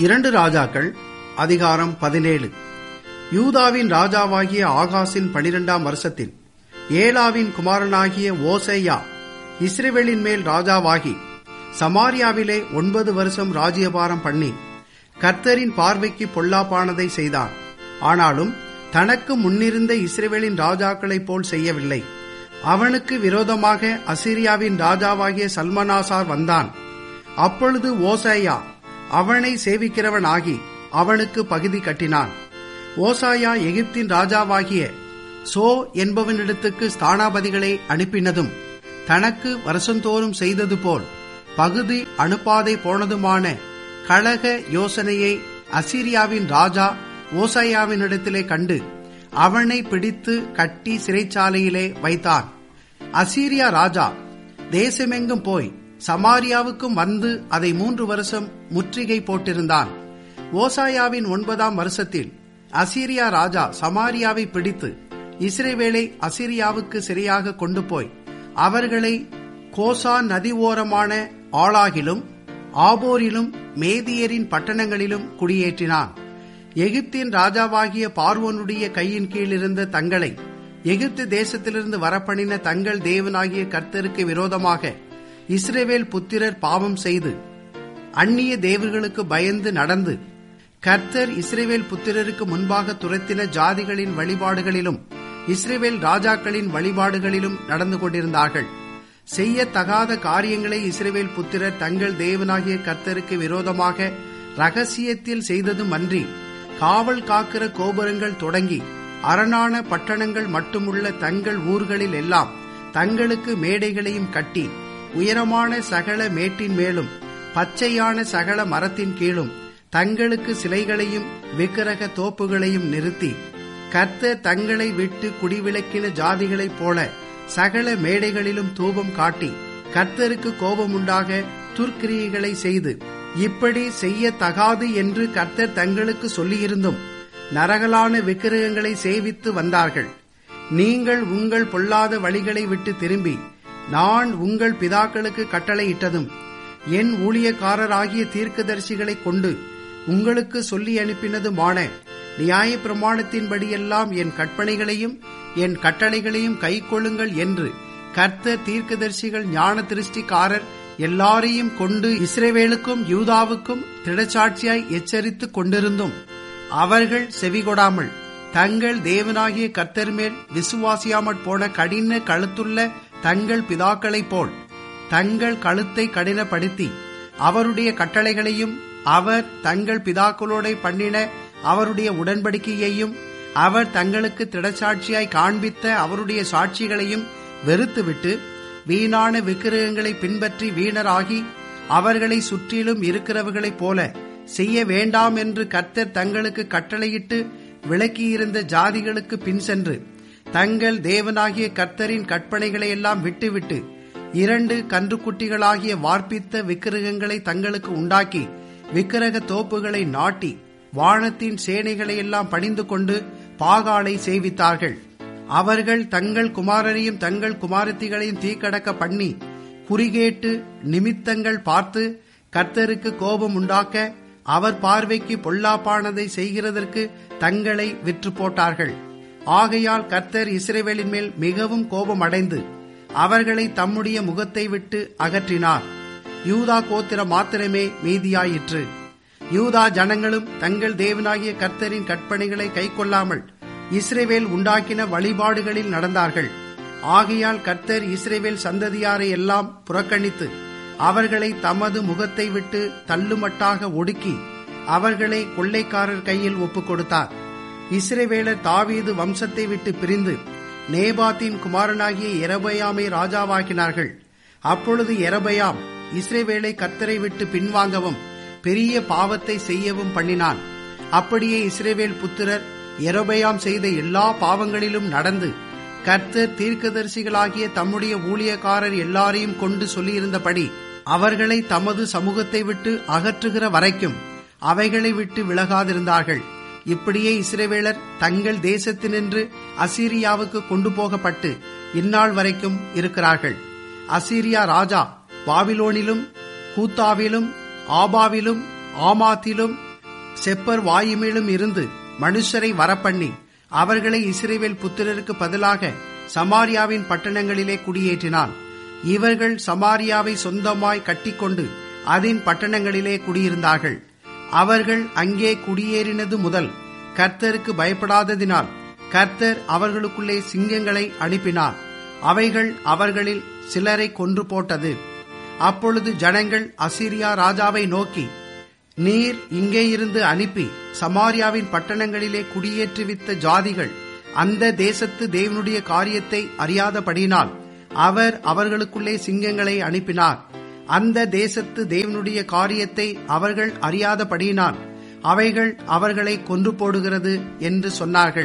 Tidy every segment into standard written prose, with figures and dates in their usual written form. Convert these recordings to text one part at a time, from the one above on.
2 ராஜாக்கள் அதிகாரம் 17. யூதாவின் ராஜாவாகிய ஆகாசின் 12ஆம் வருஷத்தில் ஏலாவின் குமாரனாகிய ஓசையா இஸ்ரவேலின் மேல் ராஜாவாகி சமாரியாவிலே 9 வருஷம் ராஜ்யபாரம் பண்ணி கர்த்தரின் பார்வைக்கு பொல்லாப்பானதை செய்தான். ஆனாலும் தனக்கு முன்னிருந்த இஸ்ரவேலின் ராஜாக்களைப் போல் செய்யவில்லை. அவனுக்கு விரோதமாக அசீரியாவின் ராஜாவாகிய சல்மனாசார் வந்தான். அப்பொழுது ஓசையா அவனை சேவிக்கிறவனாகி அவனுக்கு பகுதி கட்டினான். ஓசாயா எகிப்தின் ராஜாவாகிய சோ என்பவனிடத்துக்கு ஸ்தானாபதிகளை அனுப்பினதும் தனக்கு வருஷந்தோறும் செய்தது போல் பகுதி அனுப்பாதே போனதுமான கலக யோசனையை அசீரியாவின் ராஜா ஓசாயாவினிடத்திலே கண்டு அவனை பிடித்து கட்டி சிறைச்சாலையிலே வைத்தான். அசீரியா ராஜா தேசமெங்கும் போய் சமாரியாவுக்கும் வந்து அதை 3 வருஷம் முற்றுகை போட்டிருந்தான். ஓசாயாவின் 9ஆம் வருஷத்தில் அசீரியா ராஜா சமாரியாவை பிடித்து இஸ்ரவேலை அசீரியாவுக்கு சிறையாக கொண்டு போய் அவர்களை கோசான் நதி ஓரமான ஆளாகிலும் ஆபோரிலும் மேதியரின் பட்டணங்களிலும் குடியேற்றினான். எகிப்தின் ராஜாவாகிய பார்வோனுடைய கையின் கீழ் இருந்த தங்களை எகிப்து தேசத்திலிருந்து வரப்பண்ணின தங்கள் தேவனாகிய கர்த்தருக்கு விரோதமாக இஸ்ரவேல் புத்திரர் பாவம் செய்து அந்நிய தேவர்களுக்கு பயந்து நடந்து கர்த்தர் இஸ்ரவேல் புத்திரருக்கு முன்பாக துரத்தின ஜாதிகளின் வழிபாடுகளிலும் இஸ்ரவேல் ராஜாக்களின் வழிபாடுகளிலும் நடந்து கொண்டிருந்தார்கள். செய்யத்தகாத காரியங்களை இஸ்ரவேல் புத்திரர் தங்கள் தேவனாகிய கர்த்தருக்கு விரோதமாக ரகசியத்தில் செய்ததும் அன்றி காவல் காக்கிற கோபுரங்கள் தொடங்கி அரணான பட்டணங்கள் மட்டுமுள்ள தங்கள் ஊர்களில் எல்லாம் தங்களுக்கு மேடைகளையும் கட்டி உயரமான சகல மேட்டின் மேலும் பச்சையான சகல மரத்தின் கீழும் தங்களுக்கு சிலைகளையும் விக்கிரக தோப்புகளையும் நிறுத்தி கர்த்தர் தங்களை விட்டு குடிவிலக்கின ஜாதிகளைப் போல சகல மேடைகளிலும் தூபம் காட்டி கர்த்தருக்கு கோபமுண்டாக துர்க்கிரியைகளை செய்து இப்படி செய்யத்தகாது என்று கர்த்தர் தங்களுக்கு சொல்லியிருந்தும் நரகலான விக்கிரகங்களை சேவித்து வந்தார்கள். நீங்கள் உங்கள் பொல்லாத வழிகளை விட்டு திரும்பி நான் உங்கள் பிதாக்களுக்கு கட்டளையிட்டதும் என் ஊழியக்காரராகிய தீர்க்கதரிசிகளை கொண்டு உங்களுக்கு சொல்லி அனுப்பினதுமான நியாய பிரமாணத்தின்படியெல்லாம் என் கற்பனைகளையும் என் கட்டளைகளையும் கைக்கொள்ளுங்கள் என்று கர்த்தர் தீர்க்கதரிசிகள் ஞான திருஷ்டிக்காரர் எல்லாரையும் கொண்டு இஸ்ரவேலுக்கும் யூதாவுக்கும் திடச்சாட்சியாய் எச்சரித்துக் கொண்டிருந்தும் அவர்கள் செவிகொடாமல் தங்கள் தேவனாகிய கர்த்தர் மேல் விசுவாசியாமற் போன கடின கழுத்துள்ள தங்கள் பிதாக்களைப் போல் தங்கள் கழுத்தை கடினப்படுத்தி அவருடைய கட்டளைகளையும் அவர் தங்கள் பிதாக்களோட பண்ணின அவருடைய உடன்படிக்கையையும் அவர் தங்களுக்கு திடச்சாட்சியாய் காண்பித்த அவருடைய சாட்சிகளையும் வெறுத்துவிட்டு வீணான விக்கிரகங்களை பின்பற்றி வீணராகி அவர்களை சுற்றிலும் இருக்கிறவர்களைப் போல செய்ய வேண்டாம் என்று கர்த்தர் தங்களுக்கு கட்டளையிட்டு விலக்கியிருந்த ஜாதிகளுக்கு பின் சென்று தங்கள் தேவனாகிய கர்த்தரின் கற்பனைகளை எல்லாம் விட்டுவிட்டு 2 கன்றுக்குட்டிகளாகிய வார்ப்பித்த விக்கிரகங்களை தங்களுக்கு உண்டாக்கி விக்கிரக தோப்புகளை நாட்டி வானத்தின் சேனைகளை எல்லாம் பணிந்து கொண்டு பாகாலை சேவித்தார்கள். அவர்கள் தங்கள் குமாரரையும் தங்கள் குமாரத்திகளையும் தீக்கடக்க பண்ணி குறிகேட்டு நிமித்தங்கள் பார்த்து கர்த்தருக்கு கோபம் உண்டாக்க அவர் பார்வைக்கு பொல்லாப்பானதை செய்கிறதற்கு தங்களை விற்று போட்டார்கள். ஆகையால் கர்த்தர் இஸ்ரவேலின் மேல் மிகவும் கோபம் அடைந்து அவர்களை தம்முடைய முகத்தை விட்டு அகற்றினார். யூதா கோத்திரம் மாத்திரமே மீதியாயிற்று. யூதா ஜனங்களும் தங்கள் தேவனாகிய கர்த்தரின் கற்பனைகளை கைக்கொள்ளாமல் இஸ்ரவேல் உண்டாக்கின வழிபாடுகளில் நடந்தார்கள். ஆகையால் கர்த்தர் இஸ்ரவேல் சந்ததியாரை எல்லாம் புறக்கணித்து அவர்களை தமது முகத்தை விட்டு தள்ளுமட்டாக ஒடுக்கி அவர்களை கொள்ளைக்காரர் கையில் ஒப்புக் கொடுத்தார். இஸ்ரவேலர் தாவீது வம்சத்தை விட்டு பிரிந்து நேபாத்தின் குமாரனாகிய யெரொபெயாமை ராஜாவாக்கினார்கள். அப்பொழுது யெரொபெயாம் இஸ்ரவேலை கர்த்தரை விட்டு பின்வாங்கவும் பெரிய பாவத்தை செய்யவும் பண்ணினான். அப்படியே இஸ்ரவேல் புத்திரர் யெரொபெயாம் செய்த எல்லா பாவங்களிலும் நடந்து கர்த்தர் தீர்க்கதரிசிகளாகிய தம்முடைய ஊழியக்காரர் எல்லாரையும் கொண்டு சொல்லியிருந்தபடி அவர்களை தமது சமூகத்தை விட்டு அகற்றுகிற வரைக்கும் அவைகளை விட்டு விலகாதிருந்தார்கள். இப்படியே இஸ்ரவேலர் தங்கள் தேசத்தினின்று அசீரியாவுக்கு கொண்டு போகப்பட்டு இந்நாள் வரைக்கும் இருக்கிறார்கள். அசீரியா ராஜா பாபிலோனிலும் கூத்தாவிலும் ஆபாவிலும் ஆமாத்திலும் செப்பர் வாயுமேலும் இருந்து மனுஷரை வரப்பண்ணி அவர்களை இஸ்ரவேல் புத்திரருக்கு பதிலாக சமாரியாவின் பட்டணங்களிலே குடியேற்றினான். இவர்கள் சமாரியாவை சொந்தமாய் கட்டிக்கொண்டு அதன் பட்டணங்களிலே குடியிருந்தார்கள். அவர்கள் அங்கே குடியேறினது முதல் கர்த்தருக்கு பயப்படாததினால் கர்த்தர் அவர்களுக்குள்ளே சிங்கங்களை அனுப்பினார். அவைகள் அவர்களில் சிலரை கொன்று போட்டது. அப்பொழுது ஜனங்கள் அசீரியா ராஜாவை நோக்கி, நீர் இங்கே இருந்து அனுப்பி சமாரியாவின் பட்டணங்களிலே குடியேற்றுவித்த ஜாதிகள் அந்த தேசத்து தேவனுடைய காரியத்தை அறியாதபடியினால் அவர் அவர்களுக்குள்ளே சிங்கங்களை அனுப்பினார். அந்த தேசத்து தேவனுடைய காரியத்தை அவர்கள் அறியாதபடியினால் அவைகள் அவர்களை கொன்று போடுகிறது என்று சொன்னார்கள்.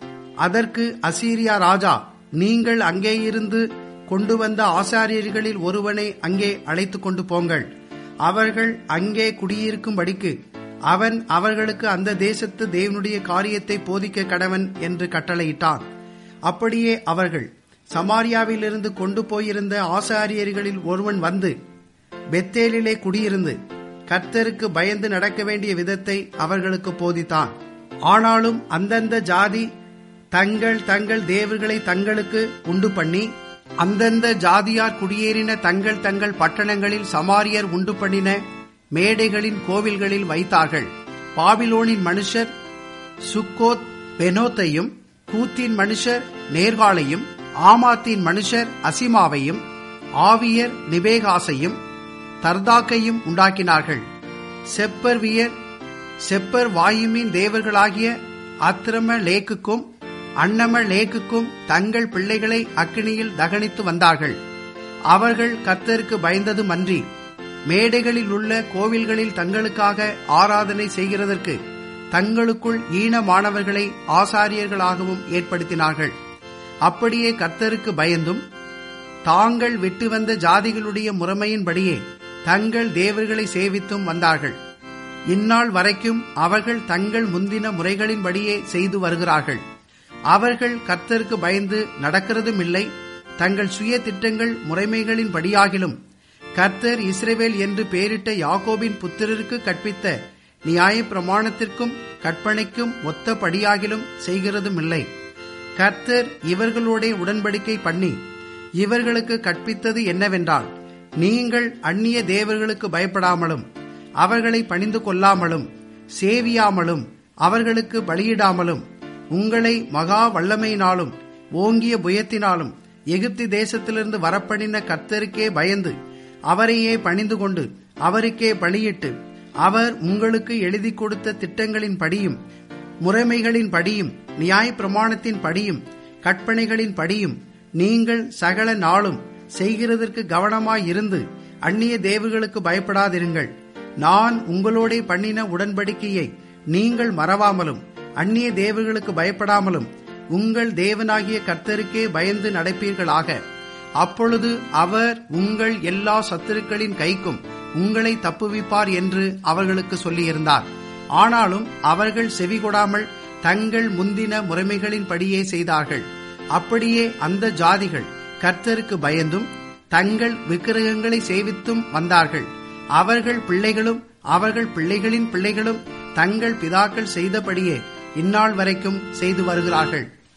அதற்கு அசீரியா ராஜா, நீங்கள் அங்கே இருந்து கொண்டு வந்த ஆசாரியர்களில் ஒருவனை அங்கே அழைத்து கொண்டு போங்கள். அவர்கள் அங்கே குடியிருக்கும்படிக்கு அவன் அவர்களுக்கு அந்த தேசத்து தேவனுடைய காரியத்தை போதிக்க கடவன் என்று கட்டளையிட்டான். அப்படியே அவர்கள் சமாரியாவிலிருந்து கொண்டு போயிருந்த ஆசாரியர்களில் ஒருவன் வந்து பெத்தேலிலே குடியிருந்து கர்த்தருக்கு பயந்து நடக்க வேண்டிய விதத்தை அவர்களுக்கு போதித்தான். ஆனாலும் அந்தந்த ஜாதி தங்கள் தங்கள் தேவர்களை தங்களுக்கு உண்டு பண்ணி அந்தந்த ஜாதியார் குடியேறின தங்கள் தங்கள் பட்டணங்களில் சமாரியர் உண்டு பண்ணின மேடைகளின் கோவில்களில் வைத்தார்கள். பாபிலோனின் மனுஷர் சுக்கோத் பெனோத்தையும், கூத்தின் மனுஷர் நேர்காலையும், ஆமாத்தின் மனுஷர் அசிமாவையும், ஆவியர் நிபேகாசையும் தர்தாக்கையும் உண்டாக்கினார்கள். செப்பர்வியர் செப்பர் வாயுமின் தேவர்களாகிய அத்ரம லேக்குக்கும் அன்னம லேக்குக்கும் தங்கள் பிள்ளைகளை அக்கினியில் தகனித்து வந்தார்கள். அவர்கள் கர்த்தருக்கு பயந்ததுமன்றி மேடைகளில் உள்ள கோவில்களில் தங்களுக்காக ஆராதனை செய்கிறதற்கு தங்களுக்குள் ஈனமானவர்களை ஆசாரியர்களாகவும் ஏற்படுத்தினார்கள். அப்படியே கர்த்தருக்கு பயந்தும் தாங்கள் விட்டு வந்த ஜாதிகளுடைய முறைமையின்படியே தங்கள் தேவர்களை சேவித்தும் வந்தார்கள். இந்நாள் வரைக்கும் அவர்கள் தங்கள் முந்தின முறைகளின்படியே செய்து வருகிறார்கள். அவர்கள் கர்த்தருக்கு பயந்து நடக்கிறதும் இல்லை. தங்கள் சுய திட்டங்கள் முறைமைகளின் படியாகிலும் கர்த்தர் இஸ்ரவேல் என்று பெயரிட்ட யாக்கோபின் புத்திரருக்கு கற்பித்த நியாய பிரமாணத்திற்கும் கற்பனைக்கும் ஒத்தபடியாகிலும் செய்கிறதும் இல்லை. கர்த்தர் இவர்களோட உடன்படிக்கை பண்ணி இவர்களுக்கு கற்பித்தது என்னவென்றால், நீங்கள் அந்நிய தேவர்களுக்கு பயப்படாமலும் அவர்களை பணிந்து கொள்ளாமலும் சேவியாமலும் அவர்களுக்கு பலியிடாமலும் உங்களை மகா வல்லமையினாலும் ஓங்கிய புயத்தினாலும் எகிப்து தேசத்திலிருந்து வரப்பண்ணின கர்த்தருக்கே பயந்து அவரையே பணிந்து கொண்டு அவருக்கே பலியிட்டு அவர் உங்களுக்கு எழுதி கொடுத்த திட்டங்களின் படியும் முறைமைகளின் படியும் நியாய பிரமாணத்தின் படியும் கற்பனைகளின் படியும் நீங்கள் சகல நாளும் செய்கிறதற்கு கவனமாயிருந்து அந்நிய தேவர்களுக்கு பயப்படாதிருங்கள். நான் உங்களோட பண்ணின உடன்படிக்கையை நீங்கள் மறவாமலும் அந்நிய தேவர்களுக்கு பயப்படாமலும் உங்கள் தேவனாகிய கர்த்தருக்கே பயந்து நடப்பீர்களாக. அப்பொழுது அவர் உங்கள் எல்லா சத்துருக்களின் கைக்கும் உங்களை தப்புவிப்பார் என்று அவர்களுக்கு சொல்லியிருந்தார். ஆனாலும் அவர்கள் செவிகொடாமல் தங்கள் முந்தின முறைமைகளின் படியே செய்தார்கள். அப்படியே அந்த ஜாதிகள் கர்த்தருக்கு பயந்தும் தங்கள் விக்கிரகங்களை சேவித்தும் வந்தார்கள். அவர்கள் பிள்ளைகளும் அவர்கள் பிள்ளைகளின் பிள்ளைகளும் தங்கள் பிதாக்கள் செய்தபடியே இந்நாள் வரைக்கும் செய்து வருகிறார்கள்.